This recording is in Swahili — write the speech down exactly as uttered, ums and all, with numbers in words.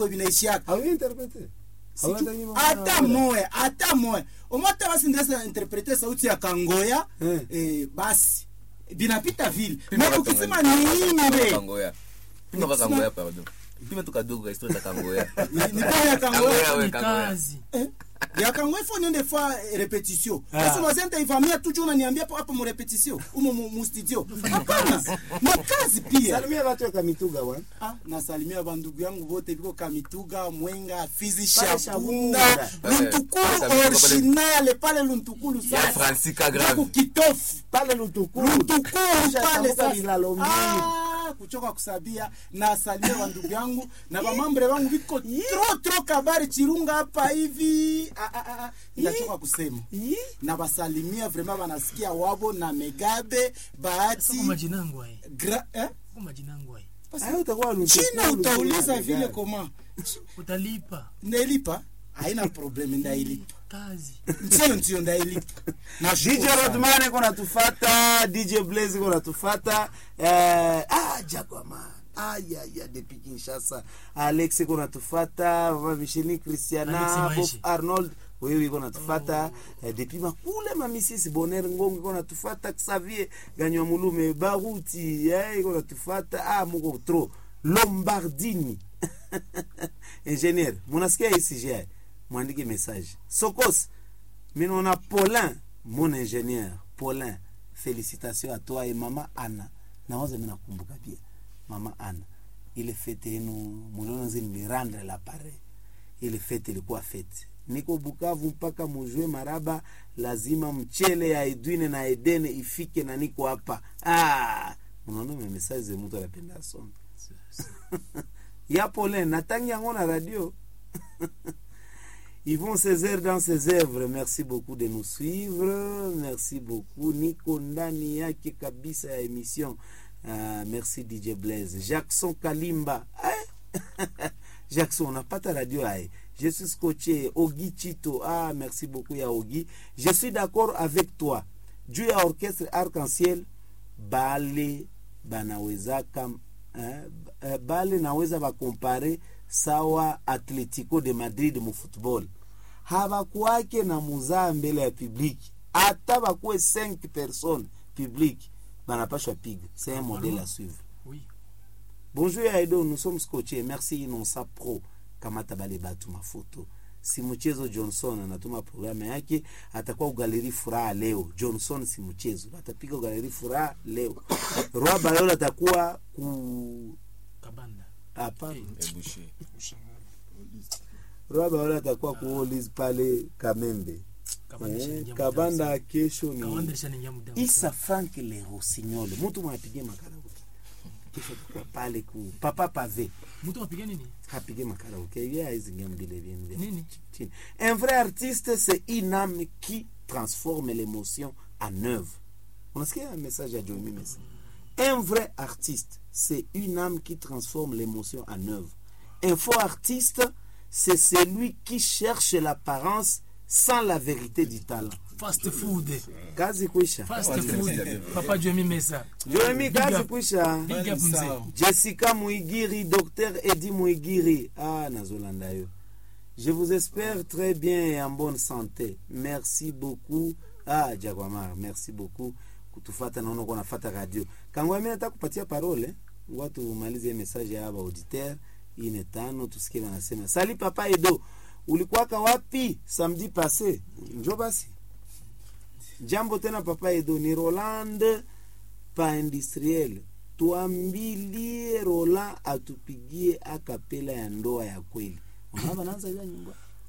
kwa vinaishia. Au interprete. Hata moe, hata moe. Omota basi ndesa interprete sauti ya Kangoya eh, eh basi binapita vile. Na ukisema niimbe Kangoya. Pima kwa Kangoya pardon. Pima tu kadogo kwa historia ya Kangoya. Ni kwa ya Kangoya ni kazi. Eh? Ya Kangoya faut nende fois répétition. Parce que moi ivamia toujours unaniambia hapo mu répétition, umo mu studio. Hapana. Ni kazi pia. Salimia watu wa Kamituga bwana. Ah, na salimia bandugu yangu wote biko Kamituga, Mwenga, Fizi Shabunda, Luntukulu original pale Luntukulu sasa. Ya Francisca grave. Ku kitofu pale Luntukulu. Luntukulu pale sasa. Ah, kuchoka kusabia na salimia bandugu yangu na bamambre wangu biko tro tro kabari Chirunga hapa hivi. Ah ah ah. Ninachoka kusema. Na basalimia vraiment banasikia wabo na Megabe, Bahati. Kwa majina yangu hai. Gra eh? Kwa majina yangu hai. Hayo utakuwa Luntukulu. China utauliza vile koma. Utalipa. Ndelipa? Haina problem ndailipa. Kazi. Ndio ndio ndailipa. Na D J Rodman iko natufuata, D J Blaze iko natufuata. Eh ah Jaguar. Aya ya depuis Kinshasa. Alex iko natufuata, Mama Micheli Christiana, Bob Arnold wewe iko natufuata oh. eh, depuis makule mamisisi Bonheur Ngongo iko natufuata, Xavier Ganywa Mulume Baruti eh iko natufuata, ah muko trop Lombardini. Ingénieur, munasikia ici j'ai mwandike message. Sokos, mimi on a Paulin, mon ingénieur, Paulin. Félicitations à toi et maman Anna. Naoza mimi nakumbuka pia. Mama Anna. Ile fete yenu muliona zini rendre la pare. Ile fete ilikuwa fete. Niko Bukavu mpaka mujue maraba, lazima mchele ya Edwine na Edene ifike na niko hapa. Ah, unaona mimi message mtu anapenda soma. Ya Paulin, natangi ngona radio. Yvon Césaire dans ses œuvres, merci beaucoup de nous suivre. Merci beaucoup. Niko ndani yake kabisa ya émission. Uh, merci D J Blaze. Jackson Kalimba. Eh? Jackson, on n'a pas ta radio. Eh? Je suis scotché. Ogi Chito. Ah, merci beaucoup, ya Ogi. Je suis d'accord avec toi. Dieu ya orchestre Arc-en-Ciel. Bale, banaweza kam, eh? Bale naweza ba comparer sawa Atletico de Madrid mu football. Habakuwake na muzaa mbele ya public. Hata bakuwe cinq personnes public. Banapashwa piga. C'est un modèle à suivre. Oui. Bonjour Aido, nous sommes scotchés. Merci Inonsa Pro. Kamata bale batu mafoto. Si mchezo Johnson anatuma programu yake, atakuwa ugaleri furaha leo. Johnson si mchezo. Atapiga ugaleri furaha leo. Roa Bayola atakuwa ku Kabanda. Hapa. Ebushi. Roa Bayola atakuwa ku Oliz pale Kamembe. Eh, Kabanda kesho ni Isa Frank Le Rossignol. Mtu mwapigie makaraoke. Kesho kwa pale ku Papa Pavé. Mtu mwapigie nini? Apige makaraoke. Yeye hizi ngam bile bien. Nini? Un vrai artiste, c'est une âme qui transforme l'émotion en œuvre. On a un message à Johnny Messi. Un vrai artiste, c'est une âme qui transforme l'émotion en œuvre. Un faux artiste, c'est celui qui cherche l'apparence sans la vérité du talent. Fast food. Kazi kuisha. Fast food. Papa Joemi Mesa. Joemi kazi kuisha. Big up mzee. Jessica Muigiri, docteur Eddie Muigiri. Ah, nazolanda yo. Je vous espère très bien et en bonne santé. Merci beaucoup. Ah, Jaguar, merci beaucoup. Kutufata naona kwa nafata radio. Kangwa mimi nataka kupatia parole. Watu malize message ya aba auditeur. Ine tano tusikie wanasema. Sali Papa Edo. Ulikuwaka wapi samedi passé? Njoo basi. Jambo tena Papa Edo, ni Roland pa industriel. Tuambilie Roland atupigie akapela ya ndoa ya kweli. Unaba naanza ile nyumba.